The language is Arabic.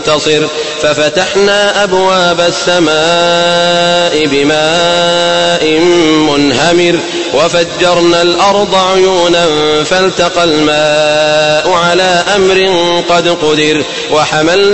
تصر ففتحنا أبواب السماء بماء منهمر وفجرنا الأرض عيونا فالتقى الماء على أمر قد قدر